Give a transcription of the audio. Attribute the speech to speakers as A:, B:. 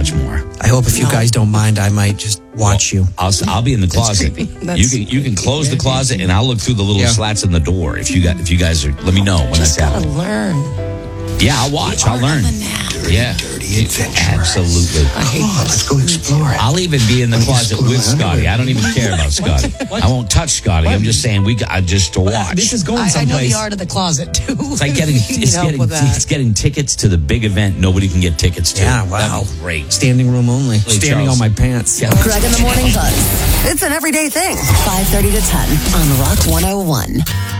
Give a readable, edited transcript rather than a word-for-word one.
A: much more.
B: I hope if you guys don't mind, I might just watch you.
A: I'll be in the closet. You can close the closet, and I'll look through the little slats in the door. If you guys are, let me know when that's happening.
C: Just gotta learn.
A: Yeah, I'll watch. I'll learn. Yeah, absolutely.
D: Come on, let's go explore it.
A: I'll even be in the closet with Scotty. I don't even care about Scotty. I won't touch Scotty. I'm just saying just to watch.
B: This is going
C: I know
B: someplace.
C: the art of the closet too.
A: It's like it's getting tickets to the big event nobody can get tickets to.
B: Yeah, wow.
A: That'd be great.
B: Standing room only. Standing on my pants.
A: Yeah.
E: Greg in the Morning Buzz. It's an everyday thing. 5:30 to 10 on Rock 101.